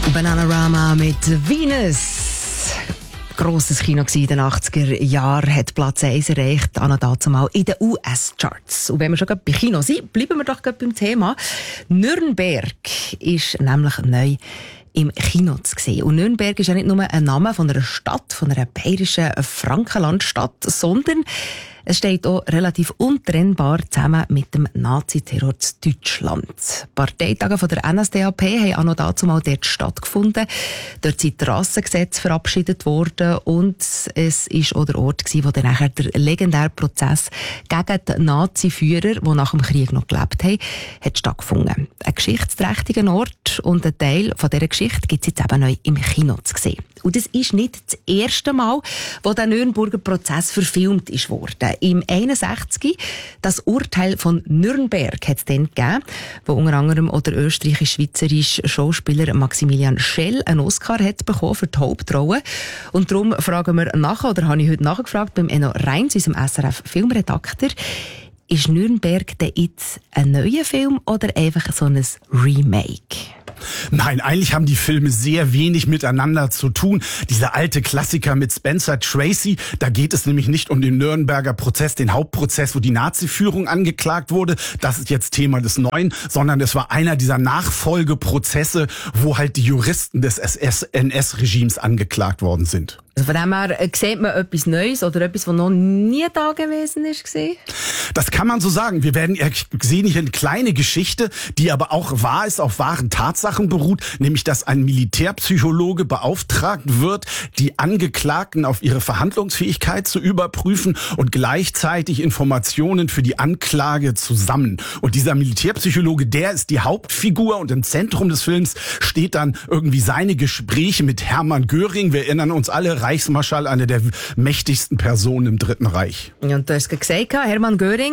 Bananarama mit Venus. Grosses Kino in den 80er Jahren, hat Platz 1 erreicht, dazumal in den US-Charts. Und wenn wir schon bei Kino sind, bleiben wir doch beim Thema. Nürnberg ist nämlich neu im Kino zu sehen. Und Nürnberg ist ja nicht nur ein Name von einer Stadt, von einer bayerischen Frankenlandstadt, sondern es steht auch relativ untrennbar zusammen mit dem Naziterror in Deutschland. Parteitage von der NSDAP haben dazumal dort stattgefunden. Dort sind die Rassengesetze verabschiedet worden und es ist auch der Ort gewesen, wo dann nachher der legendäre Prozess gegen die Nazi-Führer, die nach dem Krieg noch gelebt haben, hat stattgefunden. Ein geschichtsträchtiger Ort und ein Teil von dieser Geschichte gibt es jetzt eben neu im Kino zu sehen. Und es ist nicht das erste Mal, wo der Nürnberger Prozess verfilmt ist worden. Im 61. das Urteil von Nürnberg hat es dann gegeben, wo unter anderem auch der österreichisch-schweizerische Schauspieler Maximilian Schell einen Oscar hat bekommen für die Hauptrolle. Und darum fragen wir nachher, oder habe ich heute nachgefragt, beim Enno Reins, unserem SRF-Filmredakteur, ist Nürnberg denn jetzt ein neuer Film oder einfach so ein Remake? Nein, eigentlich haben die Filme sehr wenig miteinander zu tun. Dieser alte Klassiker mit Spencer Tracy, da geht es nämlich nicht um den Nürnberger Prozess, den Hauptprozess, wo die Nazi-Führung angeklagt wurde. Das ist jetzt Thema des Neuen, sondern es war einer dieser Nachfolgeprozesse, wo halt die Juristen des NS-Regimes angeklagt worden sind. Also von dem her sieht man etwas Neues oder etwas, was noch nie da gewesen ist? Das kann man so sagen. Wir sehen hier eine kleine Geschichte, die aber auch wahr ist, auf wahren Tatsachen beruht, nämlich dass ein Militärpsychologe beauftragt wird, die Angeklagten auf ihre Verhandlungsfähigkeit zu überprüfen und gleichzeitig Informationen für die Anklage zu sammeln. Und dieser Militärpsychologe, der ist die Hauptfigur und im Zentrum des Films steht dann irgendwie seine Gespräche mit Hermann Göring. Wir erinnern uns alle, Reichsmarschall, eine der mächtigsten Personen im Dritten Reich. Und du hast gesagt, Hermann Göring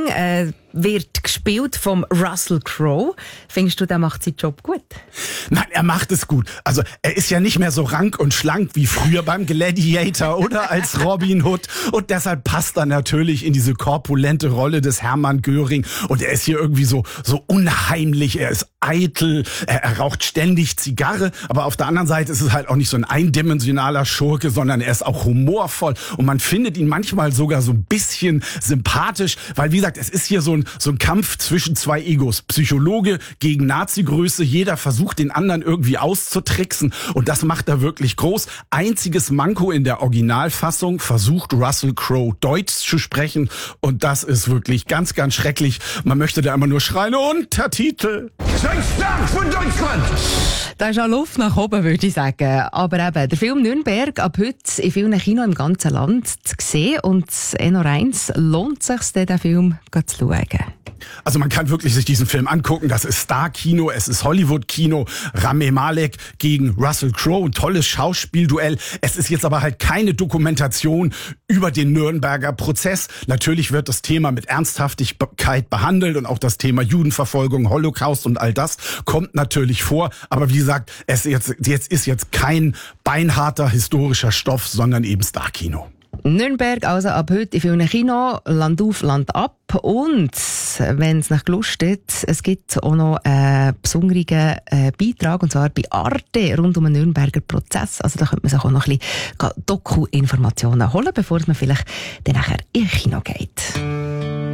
wird gespielt vom Russell Crowe. Findest du, der macht seinen Job gut? Nein, er macht es gut. Also er ist ja nicht mehr so rank und schlank wie früher beim Gladiator oder als Robin Hood. Und deshalb passt er natürlich in diese korpulente Rolle des Hermann Göring. Und er ist hier irgendwie so unheimlich. Er ist eitel. Er raucht ständig Zigarre. Aber auf der anderen Seite ist es halt auch nicht so ein eindimensionaler Schurke, sondern er ist auch humorvoll. Und man findet ihn manchmal sogar so ein bisschen sympathisch. Weil, wie gesagt, es ist hier so ein Kampf zwischen zwei Egos. Psychologe gegen Nazi-Größe. Jeder versucht, den anderen irgendwie auszutricksen. Und das macht er wirklich groß. Einziges Manko in der Originalfassung: versucht Russell Crowe Deutsch zu sprechen. Und das ist wirklich ganz, ganz schrecklich. Man möchte da immer nur schreien: Untertitel! Deutschland von Deutschland! Da ist auch Luft nach oben, würde ich sagen. Aber eben, der Film Nürnberg ab heute in vielen Kinos im ganzen Land zu sehen. Und Enno Reins, lohnt es sich, den Film zu schauen? Also man kann wirklich sich diesen Film angucken. Das ist Star-Kino, es ist Hollywood-Kino. Rami Malek gegen Russell Crowe, ein tolles Schauspielduell. Es ist jetzt aber halt keine Dokumentation über den Nürnberger Prozess. Natürlich wird das Thema mit Ernsthaftigkeit behandelt und auch das Thema Judenverfolgung, Holocaust und all das kommt natürlich vor. Aber wie gesagt, es ist jetzt kein beinharter historischer Stoff, sondern eben Star-Kino. Nürnberg also ab heute in vielen Kinos, Land auf, Land ab. Und wenn es nach Lust hat, es gibt auch noch einen besonderen Beitrag, und zwar bei Arte rund um den Nürnberger Prozess. Also da könnte man sich auch noch ein bisschen Doku-Informationen holen, bevor man vielleicht dann nachher in Kino geht.